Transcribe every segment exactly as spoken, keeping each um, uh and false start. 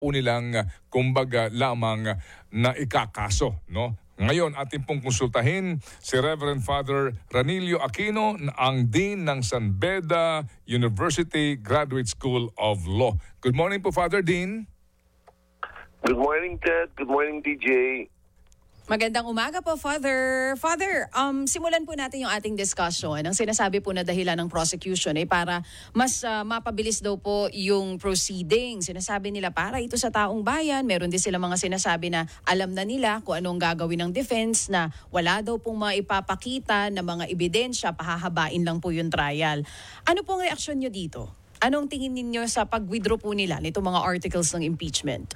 nilang uh, kumbaga lamang uh, na ikakaso, no? Ngayon, ating pong konsultahin si Reverend Father Ranilio Aquino, ang Dean ng San Beda University Graduate School of Law. Good morning po, Father Dean. Good morning, Ted. Good morning, D J. Magandang umaga po, Father. Father, um, simulan po natin yung ating discussion. Ang sinasabi po na dahilan ng prosecution ay para mas uh, mapabilis daw po yung proceeding. Sinasabi nila para ito sa taong bayan. Meron din sila mga sinasabi na alam na nila kung anong gagawin ng defense, na wala daw pong maipapakita na mga ebidensya, pahahabain lang po yung trial. Ano pong reaksyon nyo dito? Anong tingin ninyo sa pag-withdraw po nila nitong mga articles ng impeachment?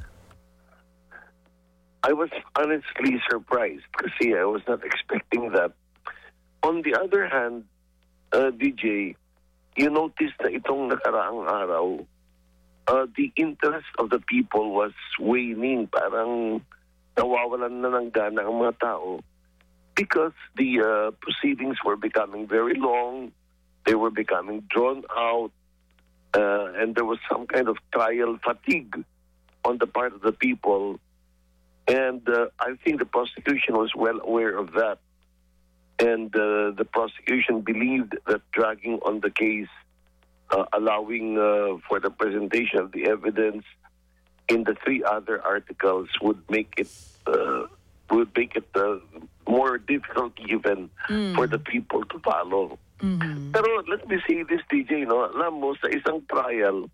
I was honestly surprised kasi I was not expecting that. On the other hand, uh, D J, you notice na itong nakaraang araw, uh, the interest of the people was waning. Parang nawawalan na ng gana ang mga tao because the uh, proceedings were becoming very long, they were becoming drawn out, uh, and there was some kind of trial fatigue on the part of the people. And uh, I think the prosecution was well aware of that. And uh, the prosecution believed that dragging on the case, uh, allowing uh, for the presentation of the evidence in the three other articles would make it uh, would make it uh, more difficult even mm. for the people to follow. Mm-hmm. Pero let me say this, D J, no? Alam mo, sa isang trial,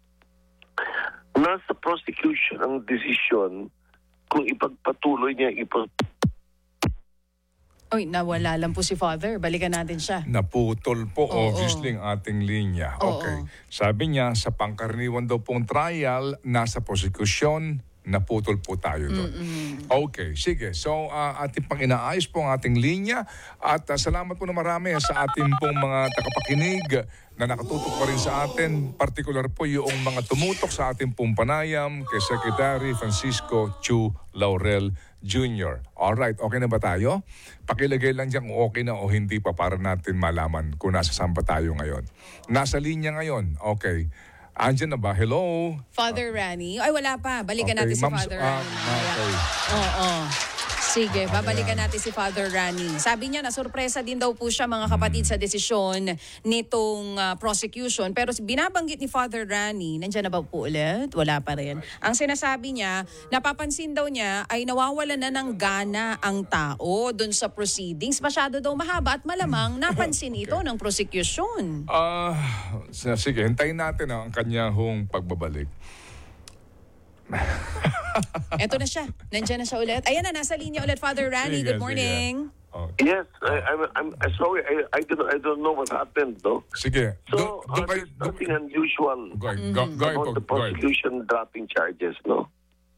nasa prosecution ang desisyon kung ipagpatuloy niya ipag... Oy, nawala lang po si Father. Balikan natin siya. Naputol po, Oo. obviously, ang ating linya. Oo. Okay. Sabi niya, sa pangkaraniwan daw pong trial, nasa prosecution, naputol po tayo doon. Mm-mm. Okay, sige. So, uh, ating pang inaayos po ang ating linya. At uh, salamat po na marami sa ating pong mga takapakinig na nakatutok pa rin sa atin. Partikular po yung mga tumutok sa ating pong panayam kay Secretary Francisco Chu Laurel Junior Alright, okay na ba tayo? Pakilagay lang dyan kung okay na o hindi pa para natin malaman kung nasa saan ba tayo ngayon. Nasa linya ngayon, okay. Andiyan na ba? Hello? Father Rani. Ay, wala pa. Balikan Okay, natin si Ma'am, Father ah, Rani. okay. Oo. Sige, babalikan natin si Father Rani. Sabi niya na sorpresa din daw po siya, mga kapatid, sa desisyon nitong uh, prosecution. Pero binabanggit ni Father Rani, nandiyan na ba po ulit? Wala pa rin. Ang sinasabi niya, napapansin daw niya ay nawawala na ng gana ang tao dun sa proceedings. Masyado daw mahaba at malamang napansin okay. ito ng prosecution. Ah, uh, sige, hintayin natin ang kanya hong pagbabalik. Eto na siya. Nandiyan na siya ulit. Ayan na, nasa linya ulit. Father Rani, Sige, good morning. Okay. Yes, I, I'm, I'm, I'm sorry. I, I, don't, I don't know what happened, no? Sige. So, Do, do, uh, there's nothing unusual go ahead, go, go ahead, about the go ahead. prosecution dropping charges, no?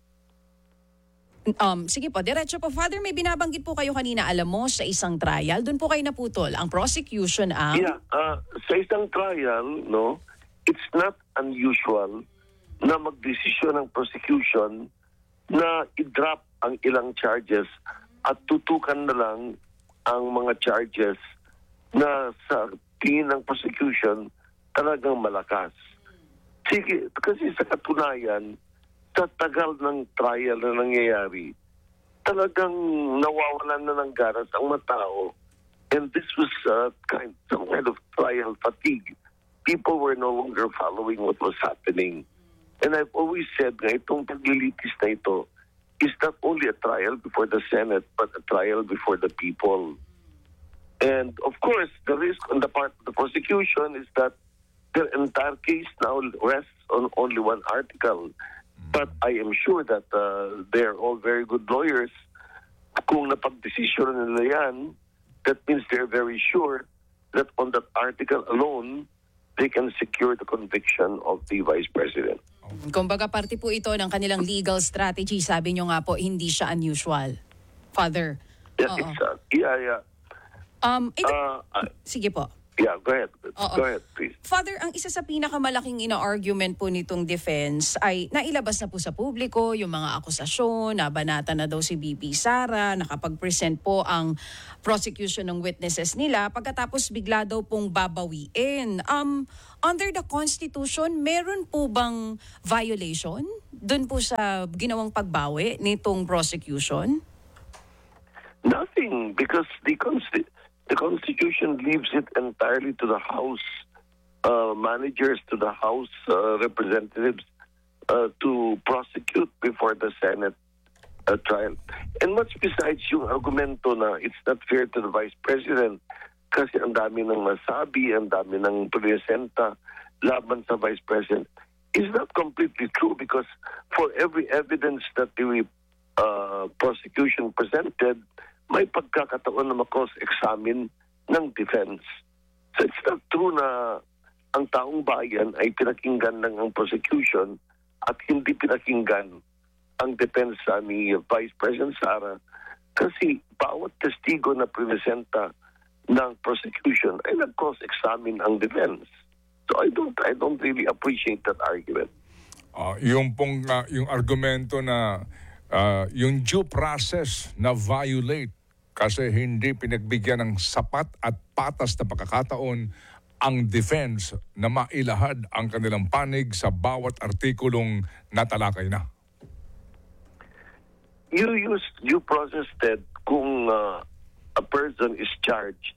Um, sige po, diretso po. Father, may binabanggit po kayo kanina, alam mo, sa isang trial. Doon po kayo naputol. Ang prosecution ang... Yeah, uh, sa isang trial, no, it's not unusual na magdesisyon ng prosecution na i-drop ang ilang charges at tutukan na lang ang mga charges na sa tingin ng prosecution talagang malakas. Sige, kasi sa katunayan, sa tagal ng trial na nangyayari, talagang nawawalan na ng garas ang mga tao. And this was uh, kind, some kind of trial fatigue. People were no longer following what was happening. And I've always said na itong paglilitis na ito is not only a trial before the Senate, but a trial before the people. And of course, the risk on the part of the prosecution is that the entire case now rests on only one article. But I am sure that uh, they're all very good lawyers. Kung napag-desisyon nila yan, that means they're very sure that on that article alone, they can secure the conviction of the Vice President. Kumbaga, parte po ito ng kanilang legal strategy. Sabi nyo nga po, hindi siya unusual. Father. Yeah, it's, uh, yeah, yeah. Um, ito, Uh, I- sige po. Yeah, go ahead. Oo. Go ahead, please. Father, ang isa sa pinakamalaking ina-argument po nitong defense ay nailabas na po sa publiko yung mga akusasyon, nabanata na daw si B B Sara, nakapag-present po ang prosecution ng witnesses nila, pagkatapos bigla daw pong babawiin. Um, under the Constitution, meron po bang violation dun po sa ginawang pagbawi nitong prosecution? Nothing, because the Consti- the Constitution leaves it entirely to the House uh, managers, to the House uh, representatives uh, to prosecute before the Senate uh, trial. And much besides yung argumento na it's not fair to the Vice President kasi ang dami ng masabi, ang dami ng presenta laban sa Vice President, is not completely true because for every evidence that the uh, prosecution presented, may pagkakataon na makross-examine ng defense. So it's not true na ang taong bayan ay pinakinggan ng ang prosecution at hindi pinakinggan ang depensa ni Vice President Sara kasi bawat testigo na presenta ng prosecution ay nag-cross-examine ang defense. So I don't I don't really appreciate that argument. Uh, yung pong uh, yung argumento na uh, yung due process na violate kasi hindi pinagbigyan ng sapat at patas na pagkakataon ang defense na mailahad ang kanilang panig sa bawat artikulong natalakay na. You use due process, Ted, kung uh, a person is charged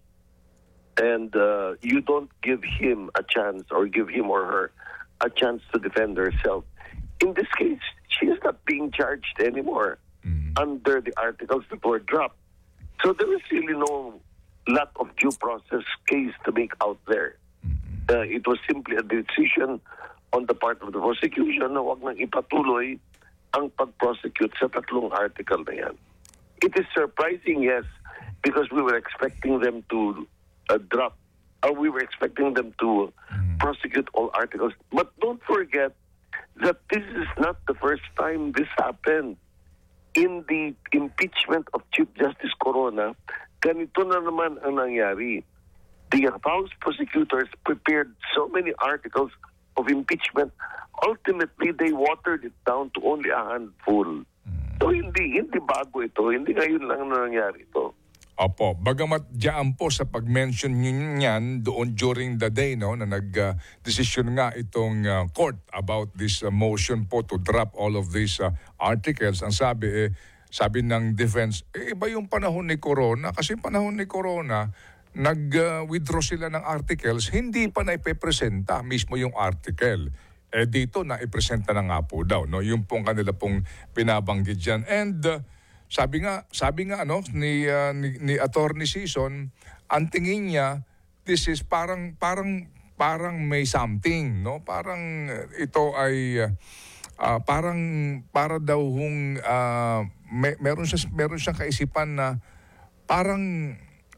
and uh, you don't give him a chance or give him or her a chance to defend herself. In this case, she is not being charged anymore mm-hmm. under the articles that were dropped. So there is really no lack of due process case to make out there. Mm-hmm. Uh, it was simply a decision on the part of the prosecution na wag nang ipatuloy ang pag-prosecute sa tatlong article na yan. It is surprising, yes, because we were expecting them to uh, drop, or we were expecting them to mm-hmm. prosecute all articles. But don't forget that this is not the first time this happened. In the impeachment of Chief Justice Corona, ganito na naman ang nangyari. The House prosecutors prepared so many articles of impeachment. Ultimately, they watered it down to only a handful. So hindi hindi bago ito. Hindi ngayon lang na nangyari ito. Opo, bagamat diyan po sa pag-mention niyan doon during the day no na nag-decision uh, nga itong uh, court about this uh, motion po to drop all of these uh, articles. Ang sabi eh sabi ng defense, eh, iba yung panahon ni Corona kasi panahon ni Corona nag-withdraw uh, sila ng articles, hindi pa na ipepresenta mismo yung article. Eh dito na ipresenta na nga po daw no yung pong kanila pong binabanggit diyan. And uh, Sabi nga, sabi nga ano ni uh, ni, ni Attorney Season, ang tingin niya this is parang parang parang may something, no? Parang uh, ito ay uh, parang para daw hung uh, may, meron siya meron siyang kaisipan na parang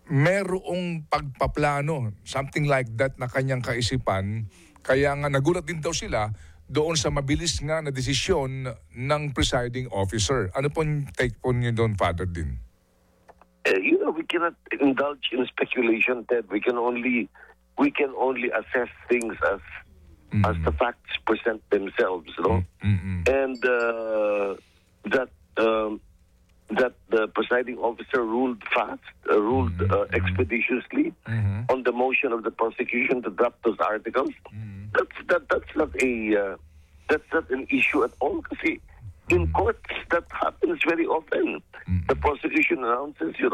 merong pagpaplano, something like that na kanyang kaisipan. Kaya nga nagulat din daw sila doon sa mabilis nga na desisyon ng presiding officer. Ano po yung take po niyo doon, Father Din? Uh, you know, we cannot indulge in speculation, Ted. We can only we can only assess things as mm-hmm. as the facts present themselves, no? Mm-hmm. And uh, that um, that the presiding officer ruled fast, uh, ruled uh, expeditiously mm-hmm. on the motion of the prosecution to drop those articles. Mm-hmm. That's that that's not a uh, that's not an issue at all. Kasi in courts that happens very often. Mm-hmm. The prosecution announces, you know.